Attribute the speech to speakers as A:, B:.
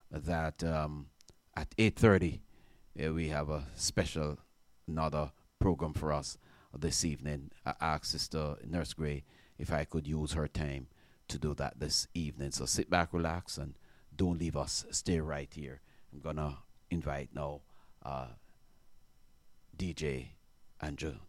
A: that at 8:30 we have a special another program for us this evening. I asked Sister Nurse Gray if I could use her time to do that this evening. So sit back, relax, and don't leave us. Stay right here. I'm gonna invite now DJ Andrew